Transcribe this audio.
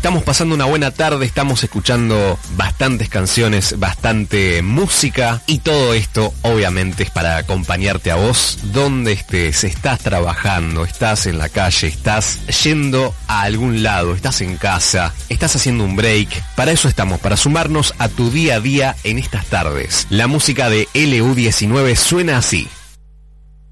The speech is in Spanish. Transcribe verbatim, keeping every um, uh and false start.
Estamos pasando una buena tarde, estamos escuchando bastantes canciones, bastante música, y todo esto obviamente es para acompañarte a vos donde estés. Estás trabajando, estás en la calle, estás yendo a algún lado, estás en casa, estás haciendo un break. Para eso estamos, para sumarnos a tu día a día en estas tardes. La música de L U diecinueve suena así.